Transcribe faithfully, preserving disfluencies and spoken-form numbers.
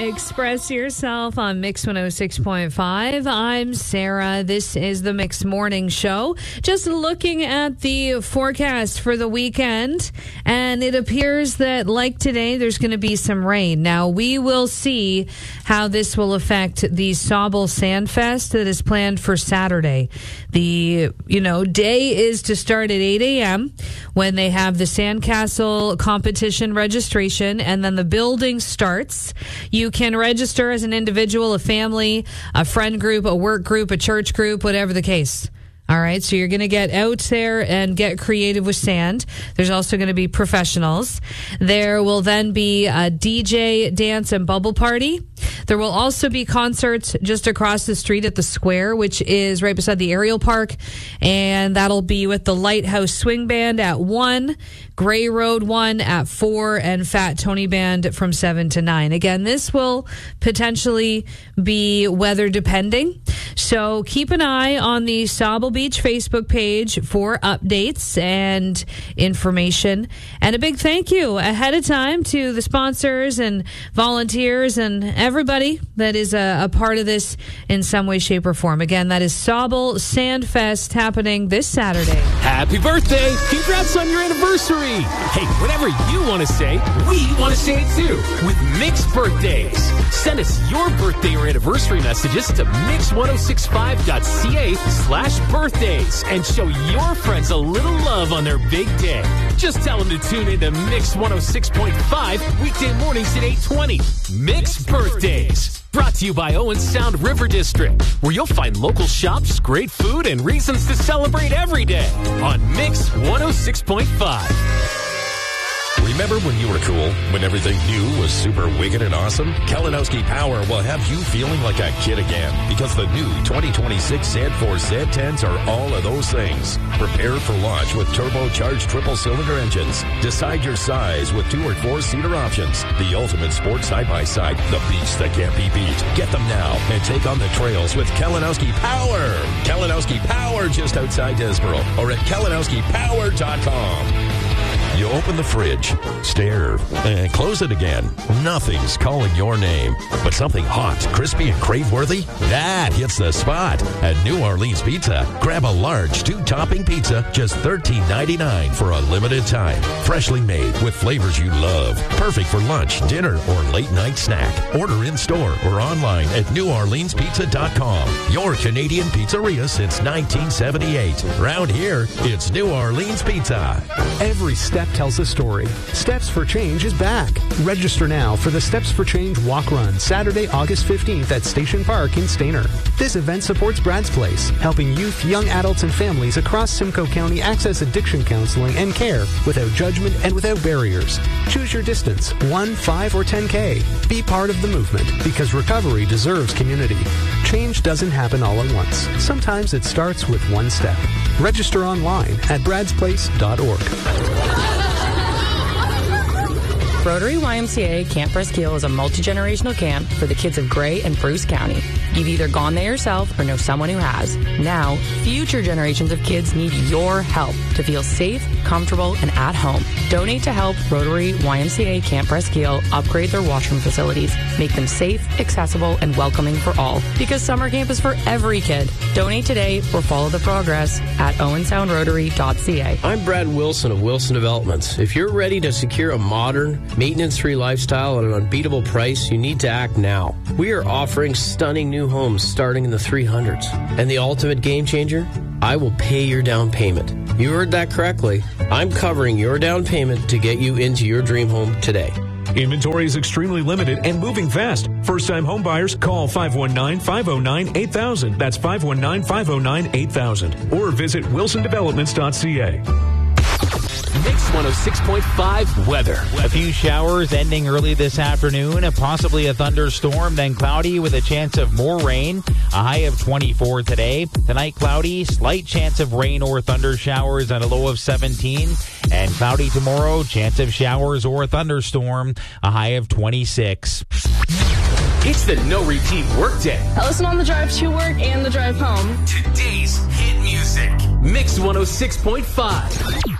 Express yourself on Mix one oh six point five. I'm Sarah. This is the Mix Morning Show. Just looking at the forecast for the weekend, and it appears that, like today, there's going to be some rain. Now, we will see how this will affect the Sauble Sandfest that is planned for Saturday. The, you know, day is to start at eight a.m. when they have the Sandcastle competition registration, and then the building starts. You can register as an individual, a family, a friend group, a work group, a church group, whatever the case. All right, so you're going to get out there and get creative with sand. There's also going to be professionals. There will then be a D J, dance, and bubble party. There will also be concerts just across the street at the Square, which is right beside the Aerial Park, and that'll be with the Lighthouse Swing Band at one, Gray Road one at four, and Fat Tony Band from seven to nine. Again, this will potentially be weather depending, so keep an eye on the Sauble Beach Facebook page for updates and information. And a big thank you ahead of time to the sponsors and volunteers and everybody that is a, a part of this in some way, shape, or form. Again, that is Sauble Sandfest happening this Saturday. Happy birthday! Congrats on your anniversary! Hey, whatever you want to say, we want to say it too with Mix Birthdays. Send us your birthday or anniversary messages to mix ten sixty-five dot c a slash birthdays and show your friends a little love on their big day. Just tell them to tune in to Mix one oh six point five weekday mornings at eight twenty. Mix Birthdays. Brought to you by Owen Sound River District, where you'll find local shops, great food, and reasons to celebrate every day on Mix one oh six point five. Remember when you were cool? When everything new was super wicked and awesome? Kalinowski Power will have you feeling like a kid again, because the new twenty twenty-six Z four Z tens are all of those things. Prepare for launch with turbocharged triple-cylinder engines. Decide your size with two or four-seater options. The ultimate sport side-by-side, the beast that can't be beat. Get them now and take on the trails with Kalinowski Power. Kalinowski Power just outside Desboro, or at kalinowski power dot com. You open the fridge, stare, and close it again. Nothing's calling your name, but something hot, crispy, and crave-worthy? That hits the spot at New Orleans Pizza. Grab a large two-topping pizza, just thirteen ninety-nine for a limited time. Freshly made with flavors you love. Perfect for lunch, dinner, or late-night snack. Order in-store or online at new orleans pizza dot com. Your Canadian pizzeria since nineteen seventy-eight. Round here, it's New Orleans Pizza. Every step tells a story. Steps for Change is back. Register now for the Steps for Change Walk Run, Saturday, August fifteenth at Station Park in Stayner. This event supports Brad's Place, helping youth, young adults, and families across Simcoe County access addiction counseling and care without judgment and without barriers. Choose your distance, one, five, or ten K. Be part of the movement, because recovery deserves community. Change doesn't happen all at once. Sometimes it starts with one step. Register online at brads place dot org. Rotary Y M C A Camp Presqu'île is a multi-generational camp for the kids of Grey and Bruce County. You've either gone there yourself or know someone who has. Now, future generations of kids need your help to feel safe, comfortable, and at home. Donate to help Rotary Y M C A Camp Presqu'île upgrade their washroom facilities, make them safe, accessible, and welcoming for all. Because summer camp is for every kid. Donate today or follow the progress at owen sound rotary dot c a. I'm Brad Wilson of Wilson Developments. If you're ready to secure a modern, maintenance-free lifestyle at an unbeatable price, you need to act now. We are offering stunning new homes starting in the three hundreds. And the ultimate game changer? I will pay your down payment. You heard that correctly. I'm covering your down payment to get you into your dream home today. Inventory is extremely limited and moving fast. First-time home buyers, call five one nine, five oh nine, eight thousand. That's five one nine, five oh nine, eight thousand. Or visit wilson developments dot c a. Mix one oh six point five weather. A few showers ending early this afternoon, possibly a thunderstorm, then cloudy with a chance of more rain. A high of twenty-four today. Tonight cloudy, slight chance of rain or thunder showers and a low of seventeen. And cloudy tomorrow, chance of showers or a thunderstorm, a high of twenty-six. It's the no repeat workday. I listen on the drive to work and the drive home. Today's hit music. Mix one oh six point five.